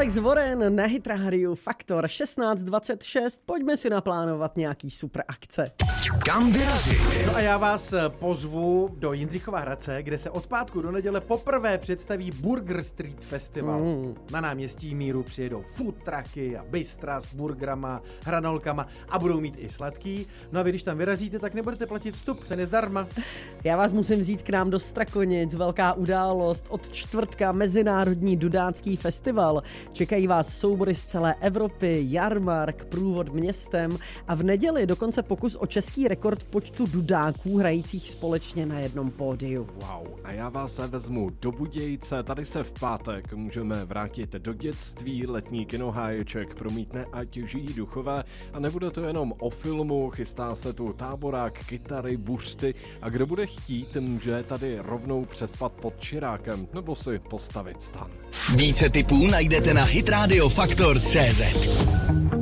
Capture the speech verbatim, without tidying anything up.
Alex Warren na Hit Radio Faktor šestnáct dvacet šest. Pojďme si naplánovat nějaký super akce. Kam vyrazit? No a já vás pozvu do Jindřichova Hradce, kde se od pátku do neděle poprvé představí Burger Street Festival. Mm. Na náměstí Míru přijedou food trucky a bystra s burgerama, hranolkama a budou mít i sladký. No a vy, když tam vyrazíte, tak nebudete platit vstup, ten je zdarma. Já vás musím vzít k nám do Strakonic, velká událost, od čtvrtka Mezinárodní dudácký festival. Čekají vás soubory z celé Evropy, jarmark, průvod městem a v neděli dokonce pokus o český rekord v počtu dudáků hrajících společně na jednom pódiu. Wow, a já vás vezmu do Budějce, tady se v pátek můžeme vrátit do dětství, letní kinoháječek promítne Ať žijí duchové a nebude to jenom o filmu, chystá se tu táborák, kytary, buřty a kdo bude chtít, může tady rovnou přespat pod čirákem nebo si postavit stan. Více tipů najdete na hitradio faktor tečka cé zet.